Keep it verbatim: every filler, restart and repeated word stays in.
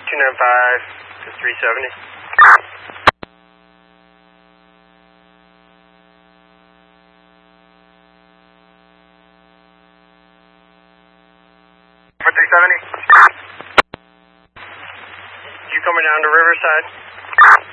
two nine five to three seventy. For three seventy. You coming down to Riverside?